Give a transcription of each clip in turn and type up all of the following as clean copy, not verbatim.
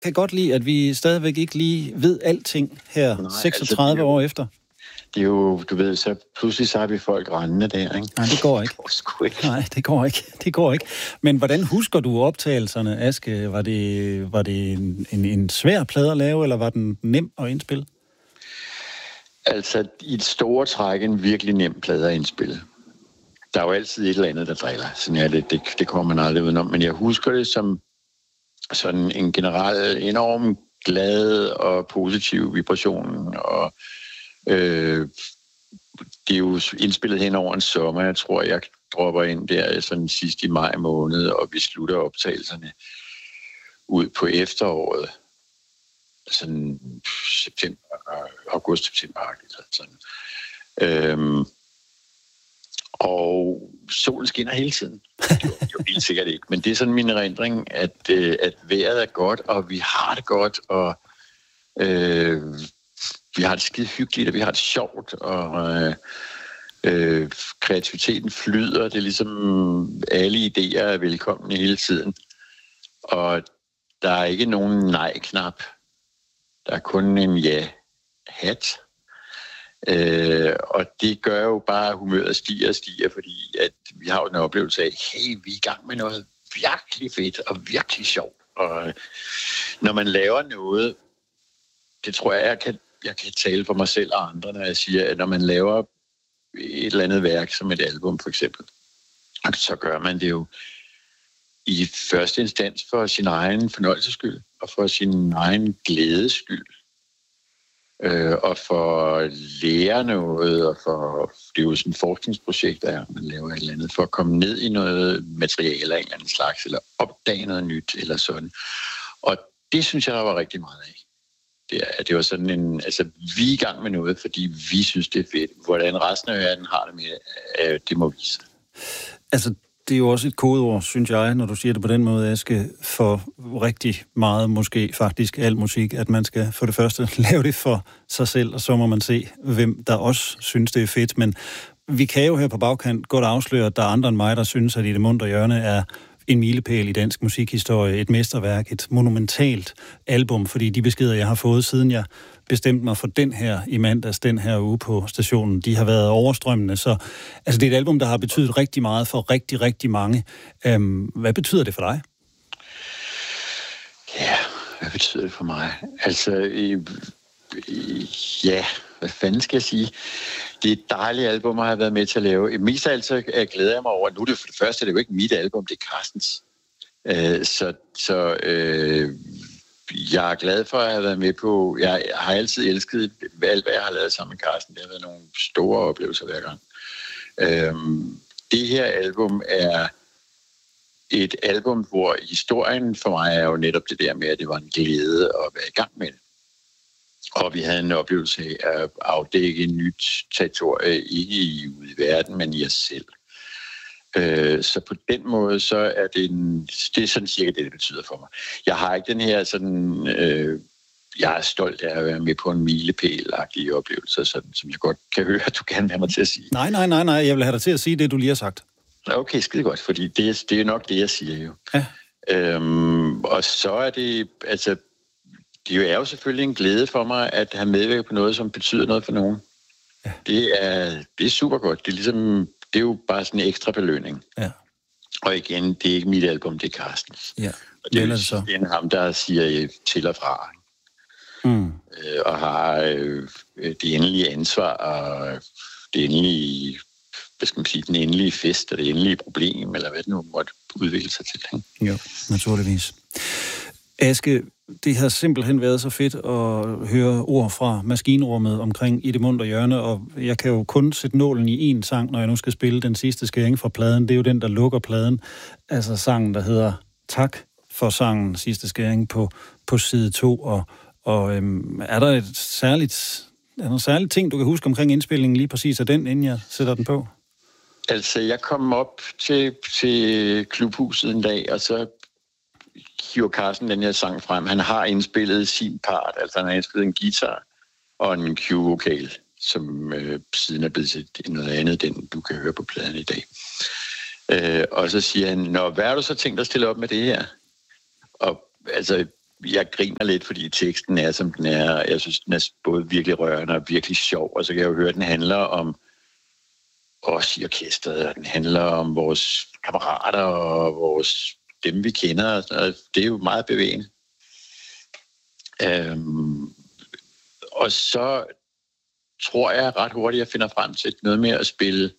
kan godt lide, at vi stadigvæk ikke lige ved alting her. Nej, 36 altså, år efter. Det er jo, du ved, så pludselig så har vi folk rendende der, ikke? Nej, det går ikke. Det går sgu ikke. Nej, det går ikke. Men hvordan husker du optagelserne, Aske? Var det en svær plade at lave, eller var den nem at indspille? Altså, i et store træk en virkelig nem plade at indspille. Der er jo altid et eller andet, der driller. Sådan er det kommer man aldrig udenom. Men jeg husker det som sådan en generel enorm glad og positiv vibration, og det er jo indspillet hen over en sommer. Jeg tror, jeg dropper ind der sådan sidst i maj måned, og vi slutter optagelserne ud på efteråret. Sådan august-september. Sådan. Og solen skinner hele tiden. Det er jo helt sikkert ikke, men det er sådan min erindring, at vejret er godt, og vi har det godt, og vi har det skide hyggeligt, og vi har det sjovt, og kreativiteten flyder. Det er ligesom alle idéer er velkomne hele tiden. Og der er ikke nogen nej-knap. Der er kun en ja-hat. Og det gør jo bare, at humøret stiger og stiger, fordi at vi har jo en oplevelse af, hey, vi er i gang med noget virkelig fedt og virkelig sjovt. Og når man laver noget, det tror jeg kan tale for mig selv og andre, når jeg siger, at når man laver et eller andet værk, som et album for eksempel, så gør man det jo i første instans for sin egen fornøjelses skyld, og for sin egen glædes skyld. Og for at lære noget, og det er jo sådan et forskningsprojekt, der man laver et eller andet, for at komme ned i noget materiale af en eller anden slags, eller opdage noget nyt, eller sådan. Og det synes jeg, der var rigtig meget af. Det var sådan altså vi er i gang med noget, fordi vi synes, det er fedt. Hvordan resten af verden har det med, det må vise. Altså, det er jo også et kodeord, synes jeg, når du siger det på den måde, Aske, for rigtig meget, måske faktisk al musik, at man skal for det første lave det for sig selv, og så må man se, hvem der også synes, det er fedt. Men vi kan jo her på bagkant godt afsløre, at der er andre end mig, der synes, at I det muntre hjørne er en milepæl i dansk musikhistorie, et mesterværk, et monumentalt album, fordi de beskeder, jeg har fået, siden jeg bestemte mig for den her i mandags, den her uge på stationen, de har været overstrømmende. Så altså, det er et album, der har betydet rigtig meget for rigtig, rigtig mange. Hvad betyder det for dig? Ja, hvad betyder det for mig? Altså, ja, hvad fanden skal jeg sige? Det er et dejligt album, jeg har været med til at lave. Mest af alt så glæder jeg mig over, at nu er det for det første, det er jo ikke mit album, det er Carstens. Så jeg er glad for, at jeg har været med på. Jeg har altid elsket alt, hvad jeg har lavet sammen med Carsten. Det har været nogle store oplevelser hver gang. Det her album er et album, hvor historien for mig er jo netop det der med, at det var en glæde at være i gang med det. Og vi havde en oplevelse af at afdække et nyt territorie, ikke ude i verden, men i os selv. Så på den måde, så er det er sådan cirka det betyder for mig. Jeg har ikke den her sådan, jeg er stolt af at være med på en milepæl-agtig oplevelse, sådan, som jeg godt kan høre, at du gerne vil have mig til at sige. Nej, jeg vil have dig til at sige det, du lige har sagt. Okay, skide godt, fordi det er nok det, jeg siger jo. Ja. Og så er det, altså, det er jo selvfølgelig en glæde for mig, at have medvirket på noget, som betyder noget for nogen. Ja. Det er super godt. Det er ligesom, det er jo bare sådan en ekstra belønning. Ja. Og igen, det er ikke mit album, det er Carstens. Ja. Og det er ham, der siger til og fra. Og har det endelige ansvar, og det endelige, hvad skal man sige, den endelige fest, og det endelige problem, eller hvad det nu måtte udvikle sig til. Ikke? Jo, naturligvis. Aske, det har simpelthen været så fedt at høre ord fra maskinrummet omkring I det muntre hjørne, og jeg kan jo kun sætte nålen i én sang, når jeg nu skal spille den sidste skæring fra pladen. Det er jo den, der lukker pladen. Altså sangen, der hedder Tak for sangen, sidste skæring på side 2. Og er der et særligt ting, du kan huske omkring indspillingen lige præcis af den, inden jeg sætter den på? Altså, jeg kom op til klubhuset en dag, og så hiver Carsten den her sang frem. Han har indspillet sin part, altså han har indspillet en guitar og en cue-vokal, som siden er blevet til noget andet, den du kan høre på pladen i dag. Og så siger han, hvad har du så tænkt at stille op med det her? Og altså, jeg griner lidt, fordi teksten er, som den er. Jeg synes, den er både virkelig rørende og virkelig sjov. Og så kan jeg jo høre, at den handler om os i orkestret, og den handler om vores kammerater og dem, vi kender. Og det er jo meget bevægende. Og så tror jeg ret hurtigt, jeg finder frem til noget med at spille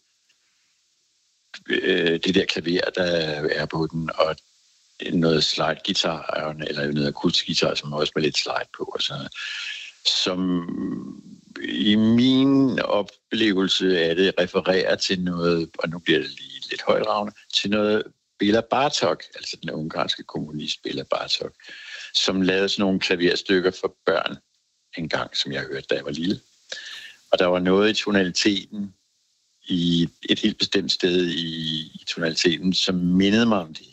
det der klaver, der er på den, og noget slide-guitar, eller noget akustik-guitar, som også med lidt slide på, og så, som i min oplevelse af det refererer til noget, og nu bliver det lige lidt højdragende, til noget Béla Bartók, altså den ungarske kommunist Béla Bartók, som lavede sådan nogle klaverstykker for børn en gang, som jeg hørte, da jeg var lille. Og der var noget i tonaliteten, i et helt bestemt sted i tonaliteten, som mindede mig om det.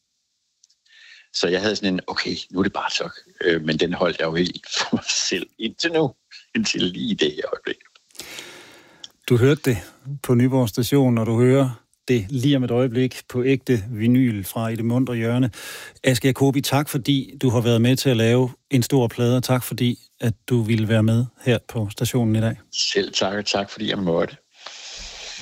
Så jeg havde sådan en, okay, nu er det Bartók, men den holdt jeg jo helt for mig selv indtil nu, indtil lige det her øjeblik. Du hørte det på Nyborg Station, og du hører det lige om et øjeblik på ægte vinyl fra i det muntre hjørne. Aske Jacobi, tak fordi du har været med til at lave en stor plade, og tak fordi at du ville være med her på stationen i dag. Selv tak, og tak fordi jeg måtte.